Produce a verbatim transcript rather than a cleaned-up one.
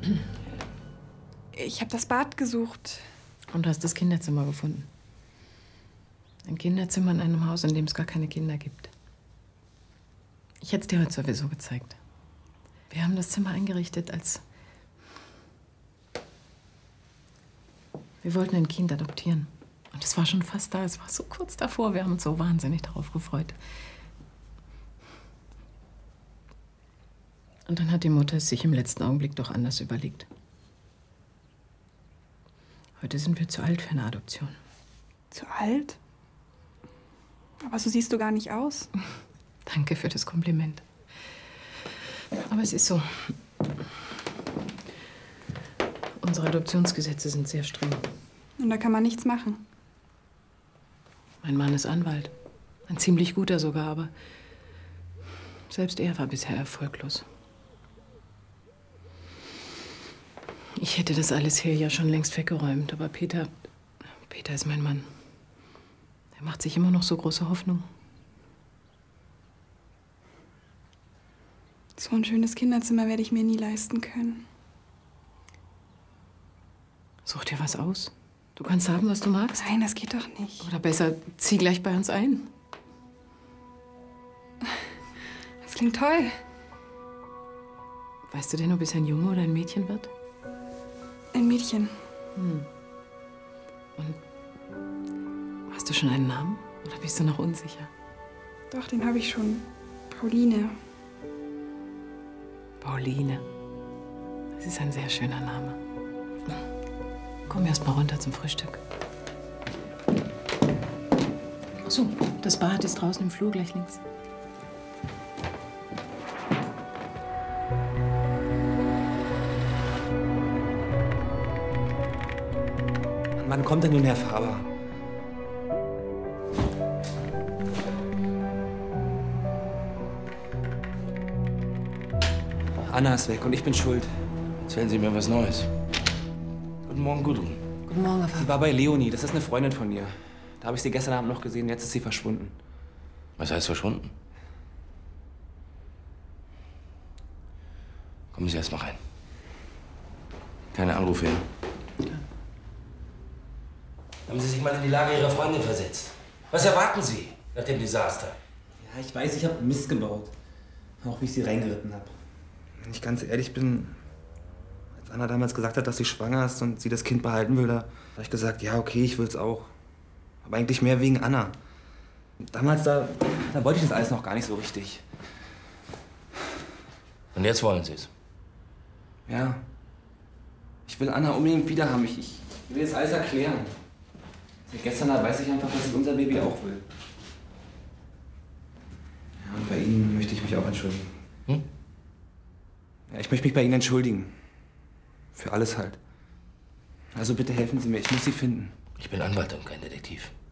Ich habe das Bad gesucht. Und du hast das Kinderzimmer gefunden. Ein Kinderzimmer in einem Haus, in dem es gar keine Kinder gibt. Ich hätte es dir heute sowieso gezeigt. Wir haben das Zimmer eingerichtet als... Wir wollten ein Kind adoptieren. Und es war schon fast da. Es war so kurz davor. Wir haben uns so wahnsinnig darauf gefreut. Und dann hat die Mutter es sich im letzten Augenblick doch anders überlegt. Heute sind wir zu alt für eine Adoption. Zu alt? Aber so siehst du gar nicht aus. Danke für das Kompliment. Aber es ist so. Unsere Adoptionsgesetze sind sehr streng. Und da kann man nichts machen. Mein Mann ist Anwalt. Ein ziemlich guter sogar, aber selbst er war bisher erfolglos. Ich hätte das alles hier ja schon längst weggeräumt, aber Peter... Peter ist mein Mann. Er macht sich immer noch so große Hoffnung. So ein schönes Kinderzimmer werde ich mir nie leisten können. Such dir was aus. Du kannst haben, was du magst. Nein, das geht doch nicht. Oder besser, zieh gleich bei uns ein. Das klingt toll. Weißt du denn, ob es ein Junge oder ein Mädchen wird? Ein Mädchen. Hm. Und hast du schon einen Namen? Oder bist du noch unsicher? Doch, den habe ich schon. Pauline. Pauline. Das ist ein sehr schöner Name. Komm erst mal runter zum Frühstück. Ach so, das Bad ist draußen im Flur, gleich links. Wann kommt denn nun Herr Faber? Anna ist weg und ich bin schuld. Erzählen Sie mir was Neues. Guten Morgen, Gudrun. Guten Morgen, Herr Sie Faber. war bei Leonie, das ist eine Freundin von mir. Da habe ich sie gestern Abend noch gesehen, jetzt ist sie verschwunden. Was heißt verschwunden? Kommen Sie erst mal rein. Keine Anrufe hin. Haben Sie sich mal in die Lage Ihrer Freundin versetzt? Was erwarten Sie nach dem Desaster? Ja, ich weiß, ich habe Mist gebaut. Auch wie ich sie reingeritten habe. Wenn ich ganz ehrlich bin, als Anna damals gesagt hat, dass sie schwanger ist und sie das Kind behalten will, da habe ich gesagt, ja, okay, ich will es auch. Aber eigentlich mehr wegen Anna. Damals, da, da wollte ich das alles noch gar nicht so richtig. Und jetzt wollen Sie es? Ja. Ich will Anna unbedingt wieder haben. Ich, ich will jetzt alles erklären. Seit gestern weiß ich einfach, dass ich unser Baby auch will. Ja, und bei Ihnen möchte ich mich auch entschuldigen. Hm? Ja, ich möchte mich bei Ihnen entschuldigen. Für alles halt. Also bitte helfen Sie mir, ich muss sie finden. Ich bin Anwalt und kein Detektiv.